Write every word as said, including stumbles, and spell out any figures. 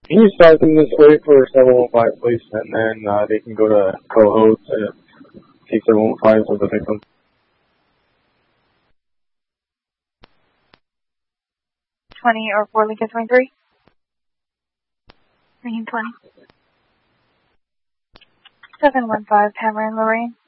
Can you start them this way for seven one five, please? And then uh, they can go to co-host and take seven one five as a victim. twenty or four Lincoln twenty-three? Lincoln twenty. seven one five, Hammer and Lorraine.